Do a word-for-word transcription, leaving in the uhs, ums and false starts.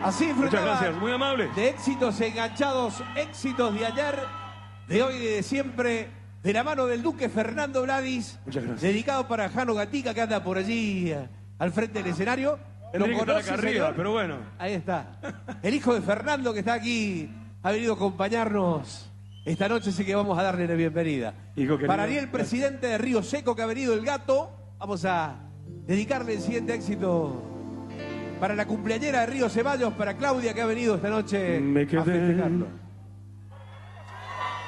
Así Muchas disfrutaban gracias, muy amable. de éxitos enganchados, éxitos de ayer, de hoy y de siempre, de la mano del Duque Fernando Vladis. Muchas gracias. Dedicado para Jano Gatica, que anda por allí eh, al frente del escenario. Tendría que estar acá arriba, señor? pero bueno. Ahí está. El hijo de Fernando, que está aquí, ha venido a acompañarnos esta noche, así que vamos a darle la bienvenida. Hijo querido, Para Ariel, gracias. presidente de Río Seco, que ha venido el gato, vamos a dedicarle el siguiente éxito para la cumpleañera de Río Ceballos, para Claudia, que ha venido esta noche Me a quedé festejarlo.